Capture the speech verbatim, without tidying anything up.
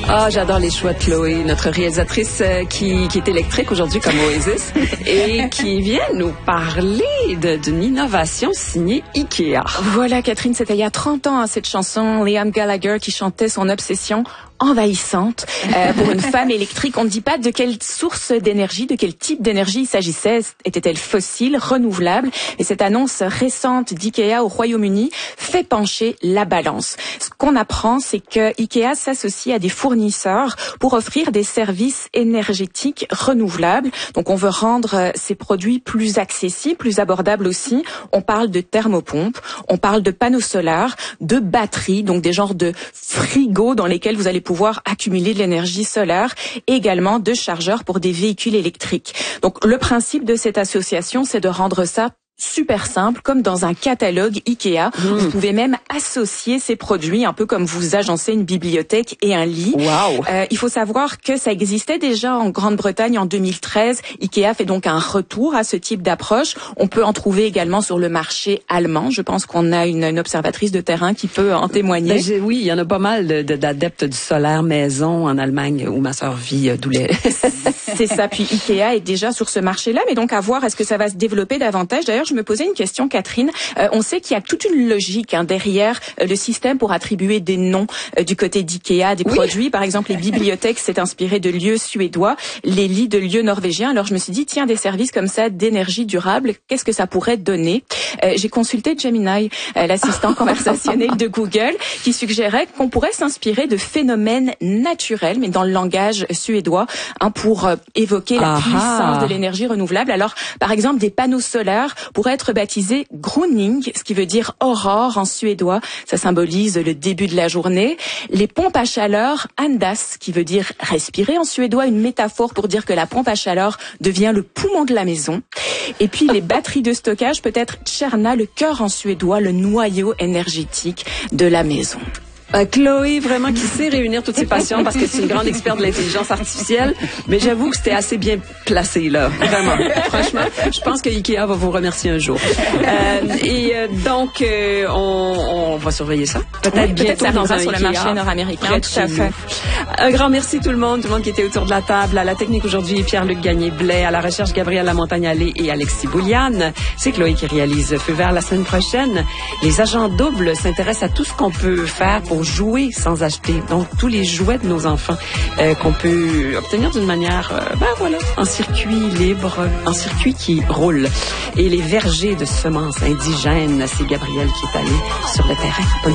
Ah, j'adore les choix de Chloé, notre réalisatrice euh, qui, qui est électrique aujourd'hui comme Oasis et qui vient nous parler de, d'une innovation signée Ikea. Voilà, Catherine, c'était il y a trente ans, hein, cette chanson. Liam Gallagher qui chantait son obsession envahissante euh, pour une femme électrique. On ne dit pas de quelle source d'énergie, de quel type d'énergie il s'agissait. Était-elle fossile, renouvelable? Et cette annonce récente d'Ikea au Royaume-Uni fait pencher la balance. Ce qu'on apprend, c'est que Ikea s'associe à des fournisseurs pour offrir des services énergétiques renouvelables. Donc on veut rendre ces produits plus accessibles, plus abordables aussi. On parle de thermopompes, on parle de panneaux solaires, de batteries, donc des genres de frigos dans lesquels vous allez pouvoir pouvoir accumuler de l'énergie solaire, et également de chargeurs pour des véhicules électriques. Donc le principe de cette association, c'est de rendre ça super simple, comme dans un catalogue Ikea. Mmh. Vous pouvez même associer ces produits, un peu comme vous agencez une bibliothèque et un lit. Wow. Euh, il faut savoir que ça existait déjà en Grande-Bretagne en deux mille treize. Ikea fait donc un retour à ce type d'approche. On peut en trouver également sur le marché allemand. Je pense qu'on a une, une observatrice de terrain qui peut en témoigner. Ben, j'ai, oui, il y en a pas mal de, de, d'adeptes du solaire maison en Allemagne où ma sœur vit, d'où les... C'est ça. Puis Ikea est déjà sur ce marché-là, mais donc à voir est-ce que ça va se développer davantage. D'ailleurs, je me posais une question, Catherine. Euh, on sait qu'il y a toute une logique hein, derrière euh, le système pour attribuer des noms euh, du côté d'Ikea, des oui. produits. Par exemple, les bibliothèques s'est inspiré de lieux suédois, les lits de lieux norvégiens. Alors je me suis dit, tiens, des services comme ça d'énergie durable, qu'est-ce que ça pourrait donner? euh, J'ai consulté Gemini, euh, l'assistant conversationnel de Google, qui suggérait qu'on pourrait s'inspirer de phénomènes naturels, mais dans le langage suédois, hein, pour euh, évoquer la Aha. puissance de l'énergie renouvelable. Alors, par exemple, des panneaux solaires pourraient être baptisés Groning, ce qui veut dire aurore en suédois. Ça symbolise le début de la journée. Les pompes à chaleur Andas, qui veut dire respirer en suédois, une métaphore pour dire que la pompe à chaleur devient le poumon de la maison. Et puis les batteries de stockage, peut-être Tcherna, le cœur en suédois, le noyau énergétique de la maison. Euh, Chloé, vraiment, qui sait réunir toutes ses passions parce que c'est une grande experte de l'intelligence artificielle. Mais j'avoue que c'était assez bien placé, là. Vraiment. Franchement, je pense que Ikea va vous remercier un jour. Euh, et euh, donc, euh, on, on va surveiller ça. Peut-être oui, bientôt peut-être dans un sur Ikea, le marché nord-américain. Tout à fait. Un grand merci tout le monde, tout le monde qui était autour de la table. À la technique aujourd'hui, Pierre-Luc Gagné-Blais. À la recherche, Gabriel Lamontagne-Allé et Alexis Bouliane. C'est Chloé qui réalise Feu vert la semaine prochaine. Les agents doubles s'intéressent à tout ce qu'on peut faire pour jouer sans acheter. Donc, tous les jouets de nos enfants euh, qu'on peut obtenir d'une manière, euh, ben voilà, en circuit libre, en circuit qui roule. Et les vergers de semences indigènes, c'est Gabriel qui est allé sur le terrain. Bonne